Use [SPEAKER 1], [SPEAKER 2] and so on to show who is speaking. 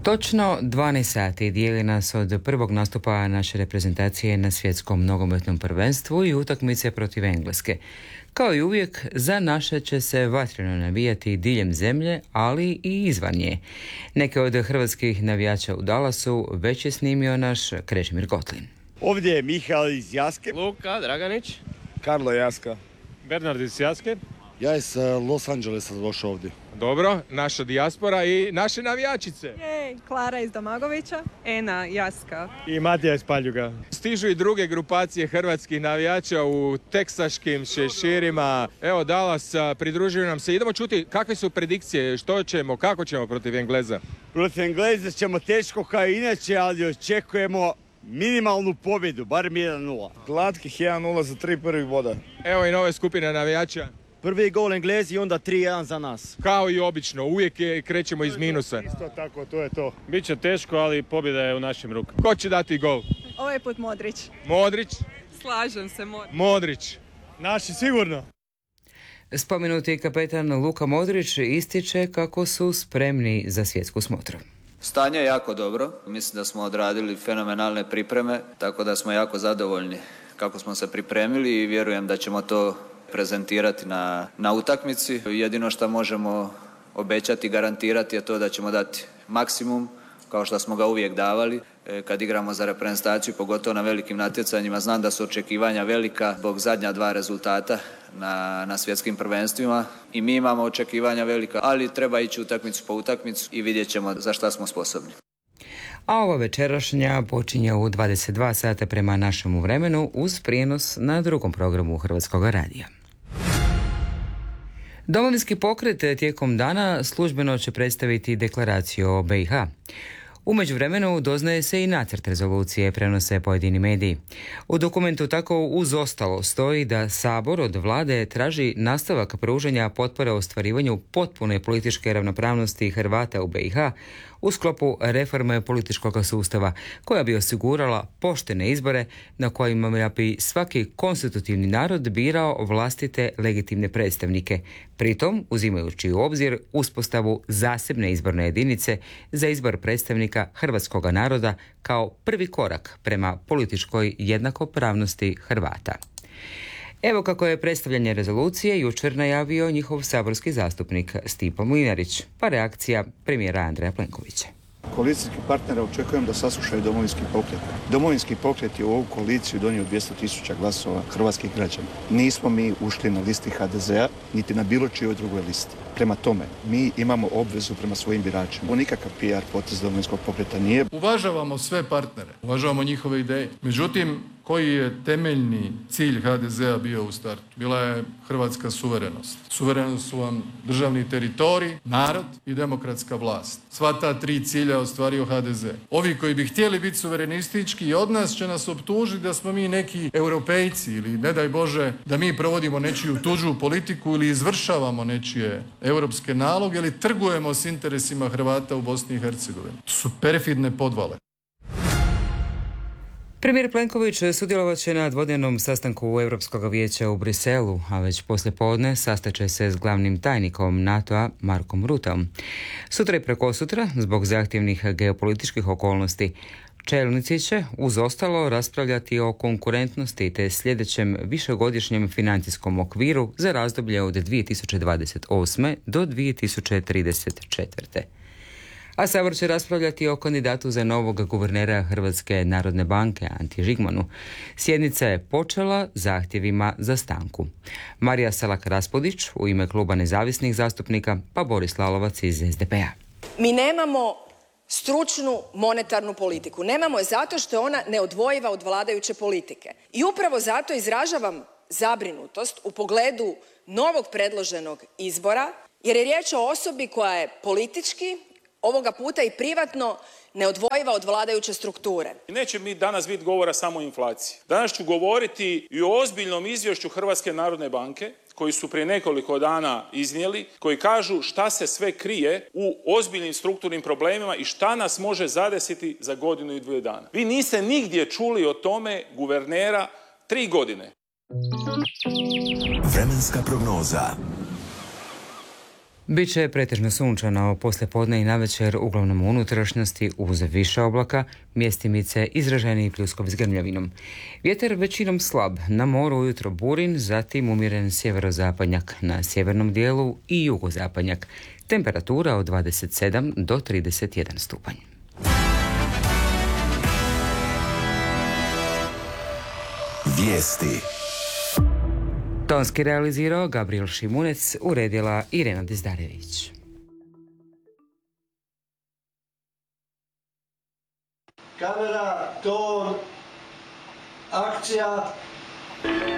[SPEAKER 1] Točno 12 sati dijeli nas od prvog nastupa naše reprezentacije na svjetskom nogometnom prvenstvu i utakmice protiv Engleske. Kao i uvijek, za naše će se vatreno navijati diljem zemlje, ali i izvan nje. Neke od hrvatskih navijača u Dallasu već je snimio naš Krešimir Gotlin.
[SPEAKER 2] Ovdje je Mihael iz Jaske.
[SPEAKER 3] Luka Draganić.
[SPEAKER 4] Karlo Jaska.
[SPEAKER 3] Bernard iz Jaske.
[SPEAKER 5] Ja iz Los Angelesa došao ovdje.
[SPEAKER 3] Dobro, naša dijaspora i naše navijačice.
[SPEAKER 6] Jej, Klara iz Domagovića. Ena Jaska.
[SPEAKER 3] I Matija iz Paljuga. Stižu i druge grupacije hrvatskih navijača u teksaškim šeširima. Evo Dallas, pridružuju nam se. Idemo čuti kakve su predikcije, što ćemo, kako ćemo protiv Engleza.
[SPEAKER 2] Protiv Engleza ćemo teško kao inače, ali očekujemo minimalnu pobjedu, barem 1-0.
[SPEAKER 4] Glatkih 1-0 za 3 prvih boda.
[SPEAKER 3] Evo i nove skupine navijača.
[SPEAKER 7] Prvi gol Englezi i onda 3-1 za nas.
[SPEAKER 3] Kao i obično, uvijek krećemo iz minusa.
[SPEAKER 4] Isto tako, to je to.
[SPEAKER 8] Biće teško, ali pobjeda je u našim rukama.
[SPEAKER 3] Ko će dati gol?
[SPEAKER 6] Ovaj put Modrić.
[SPEAKER 3] Modrić?
[SPEAKER 6] Slažem se,
[SPEAKER 3] Modrić.
[SPEAKER 8] Naši sigurno.
[SPEAKER 1] Spomenuti kapetan Luka Modrić ističe kako su spremni za svjetsku smotru.
[SPEAKER 9] Stanje je jako dobro. Mislim da smo odradili fenomenalne pripreme, tako da smo jako zadovoljni kako smo se pripremili i vjerujem da ćemo to prezentirati na utakmici. Jedino što možemo obećati i garantirati je to da ćemo dati maksimum, kao što smo ga uvijek davali kad igramo za reprezentaciju, pogotovo na velikim natjecanjima. Znam da su očekivanja velika zbog zadnja 2 rezultata na svjetskim prvenstvima i mi imamo očekivanja velika, ali treba ići utakmicu po utakmicu i vidjet ćemo za šta smo sposobni.
[SPEAKER 1] A ova večerašnja počinje u 22 sata prema našemu vremenu uz prijenos na drugom programu Hrvatskog radija. Domovinski pokret tijekom dana službeno će predstaviti deklaraciju o BiH. U međuvremenu doznaje se i nacrt rezolucije, prenose pojedini mediji. U dokumentu tako uz ostalo stoji da Sabor od vlade traži nastavak pružanja potpore ostvarivanju potpune političke ravnopravnosti Hrvata u BiH u sklopu reforme političkog sustava koja bi osigurala poštene izbore na kojima bi svaki konstitutivni narod birao vlastite legitimne predstavnike, pritom uzimajući u obzir uspostavu zasebne izborne jedinice za izbor predstavnika hrvatskog naroda kao prvi korak prema političkoj jednakopravnosti Hrvata. Evo kako je predstavljanje rezolucije jučer najavio njihov saborski zastupnik Stipo Mlinarić, pa reakcija premijera Andreja Plenkovića.
[SPEAKER 5] Koalicijskih partnera očekujem da saslušaju Domovinski pokret. Domovinski pokret je u ovu koaliciju donio 200.000 glasova hrvatskih građana. Nismo mi ušli na listi HDZ-a, niti na bilo čijoj drugoj listi. Prema tome, mi imamo obvezu prema svojim biračima. Ovo nikakav PR potez Domovinskog pokreta nije.
[SPEAKER 10] Uvažavamo sve partnere, uvažavamo njihove ideje. Međutim, koji je temeljni cilj HDZ-a bio u startu? Bila je hrvatska suverenost. Suverenost su vam državni teritorij, narod i demokratska vlast. Sva ta 3 cilja ostvario HDZ. Ovi koji bi htjeli biti suverenistički od nas će nas optužiti da smo mi neki europejci ili ne daj Bože da mi provodimo nečiju tuđu politiku ili izvršavamo nečije europske naloge ili trgujemo s interesima Hrvata u Bosni i Hercegovini. To su perfidne podvale.
[SPEAKER 1] Premijer Plenković sudjelovat će na dvodnevnom sastanku Europskog vijeća u Briselu, a već poslijepodne sastaće se s glavnim tajnikom NATO-a Markom Rutom. Sutra i prekosutra, zbog zahtjevnih geopolitičkih okolnosti, čelnici će uz ostalo raspravljati o konkurentnosti te sljedećem višegodišnjem financijskom okviru za razdoblje od 2028. do 2034. A Sabor će raspravljati o kandidatu za novog guvernera Hrvatske narodne banke, Anti Žigmanu. Sjednica je počela zahtjevima za stanku. Marija Selak-Raspudić u ime Kluba nezavisnih zastupnika, pa Boris Lalovac iz SDP-a.
[SPEAKER 11] Mi nemamo stručnu monetarnu politiku. Nemamo je zato što je ona neodvojiva od vladajuće politike. I upravo zato izražavam zabrinutost u pogledu novog predloženog izbora, jer je riječ o osobi koja je politički, ovoga puta i privatno, neodvojiva od vladajuće strukture.
[SPEAKER 12] Neće mi danas biti govora samo o inflaciji. Danas ću govoriti i o ozbiljnom izvješću Hrvatske narodne banke, koji su prije nekoliko dana iznijeli, koji kažu šta se sve krije u ozbiljnim strukturnim problemima i šta nas može zadesiti za 1 i 2 dana. Vi niste nigdje čuli o tome guvernera 3 godine.
[SPEAKER 13] Vremenska prognoza.
[SPEAKER 1] Biće pretežno sunčano poslijepodne i navečer, uglavnom u unutrašnjosti uz više oblaka, mjestimice izraženiji pljuskovi s grmljavinom. Vjetar većinom slab, na moru ujutro burin, zatim umjeren sjeverozapadnjak na sjevernom dijelu i jugozapadnjak. Temperatura od 27 do 31 stupanj.
[SPEAKER 13] Vijesti.
[SPEAKER 1] Tonski realizirao Gabriel Šimunec, uredila Irena Dizdarević.
[SPEAKER 14] Kamera, ton, akcija.